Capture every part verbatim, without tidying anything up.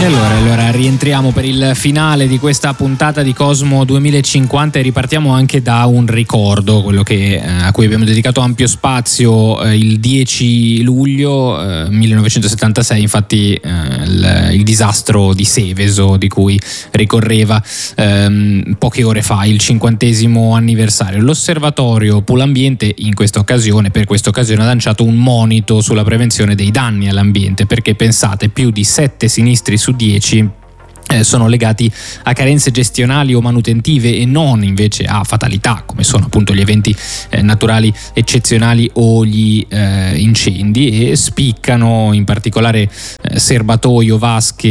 E allora, allora rientriamo per il finale di questa puntata di Cosmo duemilacinquanta e ripartiamo anche da un ricordo, quello che, eh, a cui abbiamo dedicato ampio spazio eh, il dieci luglio eh, millenovecentosettantasei, infatti eh, il, il disastro di Seveso, di cui ricorreva ehm, poche ore fa il cinquantesimo anniversario. L'osservatorio Pulambiente in questa occasione, per questa occasione, ha lanciato un monito sulla prevenzione dei danni all'ambiente, perché pensate, più di sette sinistri su dieci eh, sono legati a carenze gestionali o manutentive e non invece a fatalità, come sono appunto gli eventi eh, naturali eccezionali o gli eh, incendi, e spiccano in particolare eh, serbatoi o vasche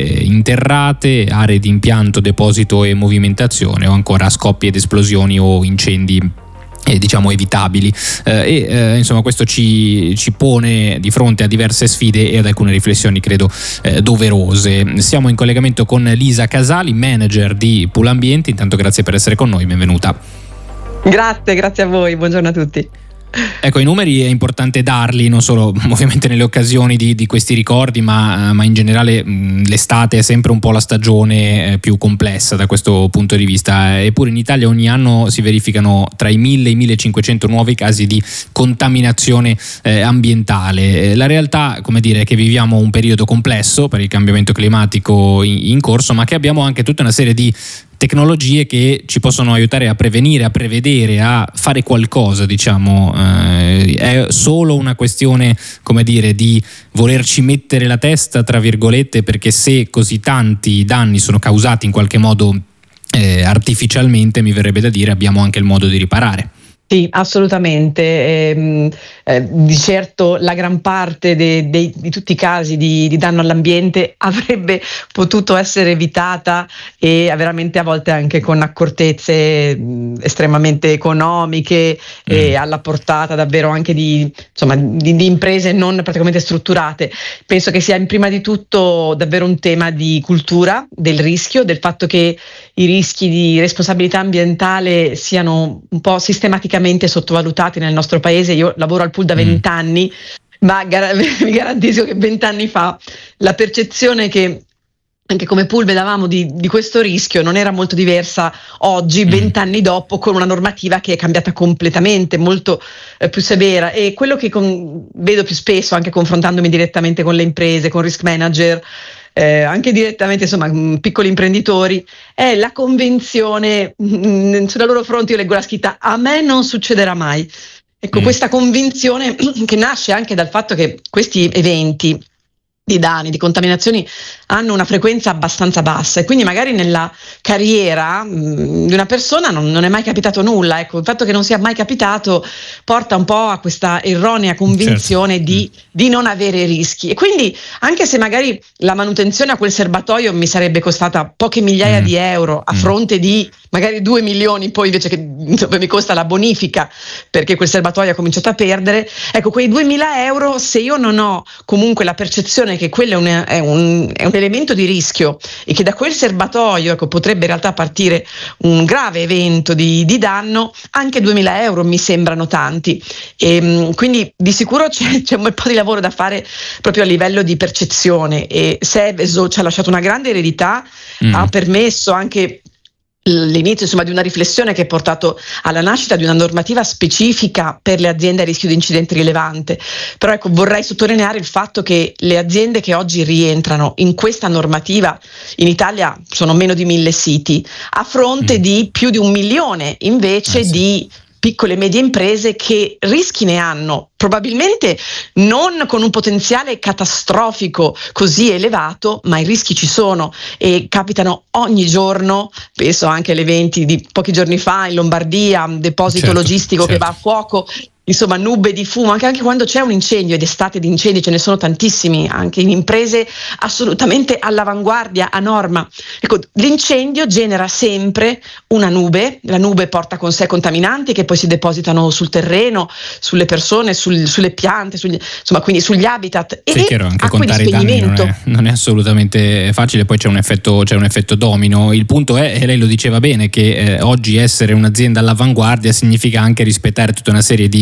interrate, aree di impianto, deposito e movimentazione, o ancora scoppi ed esplosioni o incendi Eh, diciamo evitabili eh, e eh, insomma questo ci, ci pone di fronte a diverse sfide e ad alcune riflessioni credo eh, doverose. Siamo in collegamento con Lisa Casali, manager di Pulambiente. Intanto grazie per essere con noi, benvenuta. Grazie, grazie a voi, buongiorno a tutti. Ecco, i numeri è importante darli, non solo ovviamente nelle occasioni di, di questi ricordi, ma, ma in generale mh, l'estate è sempre un po' la stagione eh, più complessa da questo punto di vista. Eppure in Italia ogni anno si verificano tra i mille e i millecinquecento nuovi casi di contaminazione eh, ambientale. La realtà, come dire, è che viviamo un periodo complesso per il cambiamento climatico in, in corso, ma che abbiamo anche tutta una serie di tecnologie che ci possono aiutare a prevenire, a prevedere, a fare qualcosa, diciamo. Eh, è solo una questione, come dire, di volerci mettere la testa, tra virgolette, perché se così tanti danni sono causati in qualche modo eh, artificialmente, mi verrebbe da dire, abbiamo anche il modo di riparare. Sì, assolutamente. Eh, eh, di certo la gran parte de, de, di tutti i casi di, di danno all'ambiente avrebbe potuto essere evitata, e veramente a volte anche con accortezze mh, estremamente economiche mm. e alla portata davvero anche di, insomma, di, di imprese non praticamente strutturate. Penso che sia in prima di tutto davvero un tema di cultura del rischio, del fatto che i rischi di responsabilità ambientale siano un po' sistematicamente sottovalutati nel nostro paese. Io lavoro al pool da vent'anni, mm. ma gar- vi garantisco che vent'anni fa la percezione che anche come pool vedavamo di, di questo rischio non era molto diversa oggi, vent'anni mm. dopo, con una normativa che è cambiata completamente, molto eh, più severa. E quello che con- vedo più spesso, anche confrontandomi direttamente con le imprese, con risk manager, Eh, anche direttamente, insomma, piccoli imprenditori, è la convinzione mh, sulla loro fronte. Io leggo la scritta "a me non succederà mai". Ecco, mm. questa convinzione che nasce anche dal fatto che questi eventi di danni, di contaminazioni hanno una frequenza abbastanza bassa, e quindi magari nella carriera mh, di una persona non, non è mai capitato nulla. Ecco, il fatto che non sia mai capitato porta un po' a questa erronea convinzione certo. di, di non avere rischi, e quindi anche se magari la manutenzione a quel serbatoio mi sarebbe costata poche migliaia mm. di euro a mm. fronte di magari due milioni poi invece che dove mi costa la bonifica perché quel serbatoio ha cominciato a perdere, ecco, quei duemila euro, se io non ho comunque la percezione che quello è un, è un, è un elemento di rischio e che da quel serbatoio, ecco, potrebbe in realtà partire un grave evento di, di danno, anche duemila euro mi sembrano tanti. E quindi di sicuro c'è, c'è un bel po' di lavoro da fare proprio a livello di percezione, e Seveso ci ha lasciato una grande eredità, mm. ha permesso anche l'inizio, insomma, di una riflessione che ha portato alla nascita di una normativa specifica per le aziende a rischio di incidente rilevante. Però ecco, vorrei sottolineare il fatto che le aziende che oggi rientrano in questa normativa in Italia sono meno di mille siti, a fronte mm. di più di un milione invece eh sì. di piccole e medie imprese che rischi ne hanno, probabilmente non con un potenziale catastrofico così elevato, ma i rischi ci sono e capitano ogni giorno. Penso anche agli eventi di pochi giorni fa in Lombardia, un deposito certo, logistico certo. che va a fuoco, insomma nube di fumo, anche, anche quando c'è un incendio, ed estate di incendi ce ne sono tantissimi, anche in imprese assolutamente all'avanguardia, a norma. Ecco, l'incendio genera sempre una nube, la nube porta con sé contaminanti che poi si depositano sul terreno, sulle persone, sul, sulle piante, sugli, insomma, quindi sugli habitat. Sì, e chiaro, anche contare i danni non è, non è assolutamente facile, poi c'è un effetto, c'è un effetto domino. Il punto è, e lei lo diceva bene, che eh, oggi essere un'azienda all'avanguardia significa anche rispettare tutta una serie di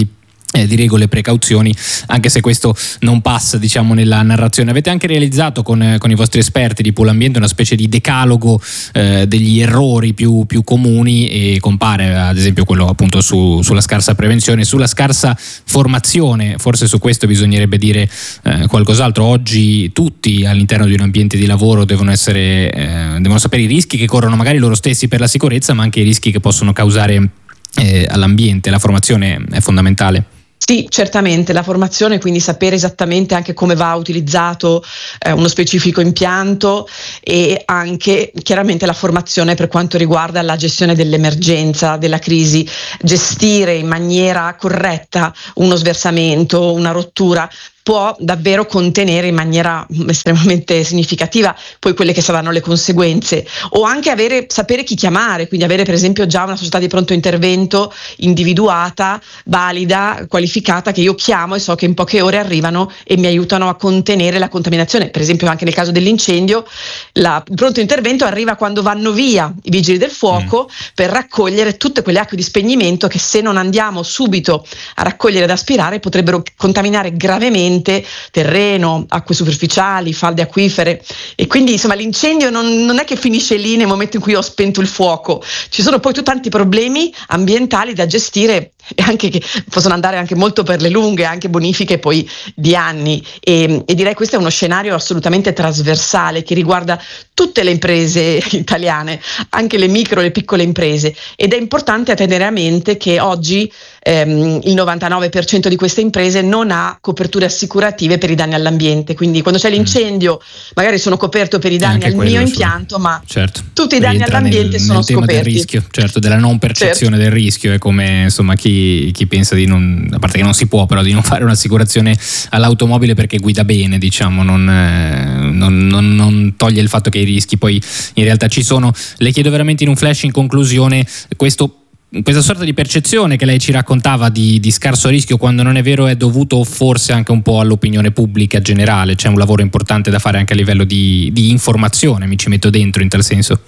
Eh, di regole e precauzioni, anche se questo non passa, diciamo, nella narrazione. Avete anche realizzato con, eh, con i vostri esperti di Poolambiente una specie di decalogo eh, degli errori più, più comuni, e compare ad esempio quello appunto su, sulla scarsa prevenzione, sulla scarsa formazione. Forse su questo bisognerebbe dire eh, qualcos'altro. Oggi tutti all'interno di un ambiente di lavoro devono essere eh, devono sapere i rischi che corrono magari loro stessi per la sicurezza, ma anche i rischi che possono causare eh, all'ambiente. La formazione è fondamentale. Sì, certamente la formazione, quindi sapere esattamente anche come va utilizzato eh, uno specifico impianto, e anche chiaramente la formazione per quanto riguarda la gestione dell'emergenza, della crisi, gestire in maniera corretta uno sversamento, una rottura può davvero contenere in maniera estremamente significativa poi quelle che saranno le conseguenze, o anche avere, sapere chi chiamare, quindi avere per esempio già una società di pronto intervento individuata, valida, qualificata, che io chiamo e so che in poche ore arrivano e mi aiutano a contenere la contaminazione. Per esempio anche nel caso dell'incendio, la, il pronto intervento arriva quando vanno via i vigili del fuoco mm. per raccogliere tutte quelle acque di spegnimento che, se non andiamo subito a raccogliere ed aspirare, potrebbero contaminare gravemente terreno, acque superficiali, falde acquifere. E quindi insomma l'incendio non, non è che finisce lì nel momento in cui ho spento il fuoco, ci sono poi tanti problemi ambientali da gestire, e anche che possono andare anche molto per le lunghe, anche bonifiche poi di anni, e, e direi questo è uno scenario assolutamente trasversale che riguarda tutte le imprese italiane, anche le micro e le piccole imprese, ed è importante tenere a mente che oggi ehm, il novantanove per cento di queste imprese non ha coperture assicurative per i danni all'ambiente, quindi quando c'è l'incendio magari sono coperto per i danni al mio impianto, ma certo, tutti i danni all'ambiente nel, sono nel tema scoperti. Del rischio, certo, della non percezione certo. del rischio, è come insomma chi, chi pensa di non, a parte che non si può, però di non fare un'assicurazione all'automobile perché guida bene, diciamo, non, eh, non, non, non toglie il fatto che i rischi poi in realtà ci sono. Le chiedo veramente in un flash, in conclusione, questo questa sorta di percezione che lei ci raccontava di, di scarso rischio, quando non è vero, è dovuto forse anche un po' all'opinione pubblica generale. C'è un lavoro importante da fare anche a livello di, di informazione, mi ci metto dentro in tal senso.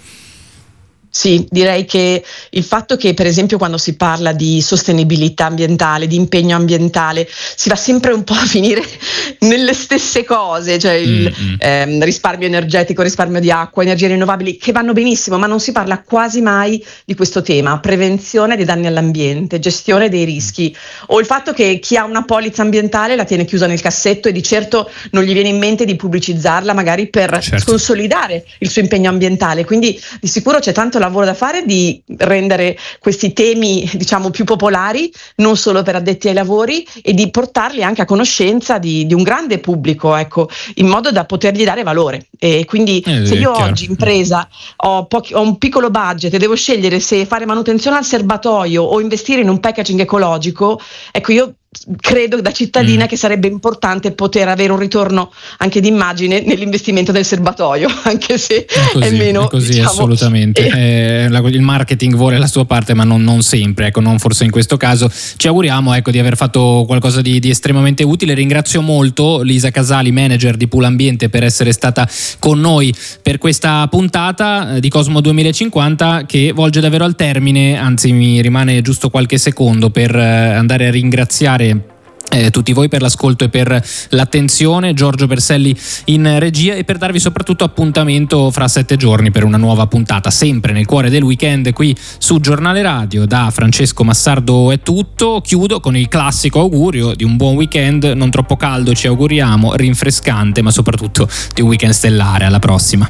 Sì, direi che il fatto che per esempio quando si parla di sostenibilità ambientale, di impegno ambientale, si va sempre un po' a finire nelle stesse cose, cioè il mm-hmm. ehm, risparmio energetico, risparmio di acqua, energie rinnovabili, che vanno benissimo, ma non si parla quasi mai di questo tema: prevenzione dei danni all'ambiente, gestione dei rischi, o il fatto che chi ha una polizza ambientale la tiene chiusa nel cassetto e di certo non gli viene in mente di pubblicizzarla magari per certo. consolidare il suo impegno ambientale. Quindi di sicuro c'è tanto lavoro da fare di rendere questi temi, diciamo, più popolari, non solo per addetti ai lavori, e di portarli anche a conoscenza di, di un grande pubblico, ecco, in modo da potergli dare valore. E quindi eh, se io oggi impresa ho, pochi, ho un piccolo budget e devo scegliere se fare manutenzione al serbatoio o investire in un packaging ecologico, ecco, io credo da cittadina mm. che sarebbe importante poter avere un ritorno anche d'immagine nell'investimento del serbatoio, anche se è, così, è meno, è così, diciamo, assolutamente eh, la, il marketing vuole la sua parte, ma non, non sempre, ecco, non forse in questo caso. Ci auguriamo, ecco, di aver fatto qualcosa di, di estremamente utile. Ringrazio molto Lisa Casali, manager di Poolambiente, per essere stata con noi per questa puntata di Cosmo duemilacinquanta, che volge davvero al termine. Anzi, mi rimane giusto qualche secondo per andare a ringraziare Eh, tutti voi per l'ascolto e per l'attenzione, Giorgio Berselli in regia, e per darvi soprattutto appuntamento fra sette giorni per una nuova puntata, sempre nel cuore del weekend qui su Giornale Radio. Da Francesco Massardo è tutto, chiudo con il classico augurio di un buon weekend, non troppo caldo ci auguriamo, rinfrescante, ma soprattutto di un weekend stellare. Alla prossima.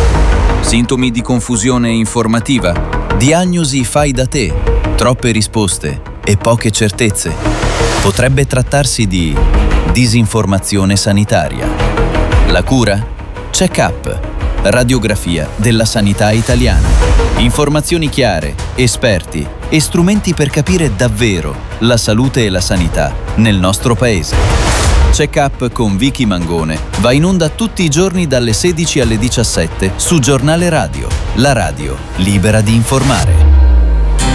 Sintomi di confusione informativa, diagnosi fai da te, troppe risposte e poche certezze. Potrebbe trattarsi di disinformazione sanitaria. La cura? Check-up. Radiografia della sanità italiana. Informazioni chiare, esperti e strumenti per capire davvero la salute e la sanità nel nostro paese. Check-up con Vicky Mangone va in onda tutti i giorni dalle sedici alle diciassette su Giornale Radio, la radio libera di informare.